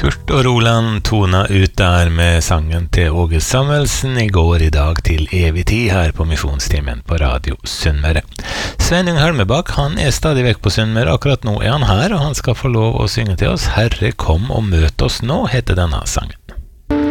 Kurt og Roland tona ut der med sangen til Åge Samuelsen I går I dag til evig tid her på Misjonstimen på Radio Sunnmøre. Sveinung Helmebakk, han stadig vekk på Sunnmøre, akkurat nå han her, og han skal få lov å synge til oss. Herre, kom og møt oss nå, heter denne sangen.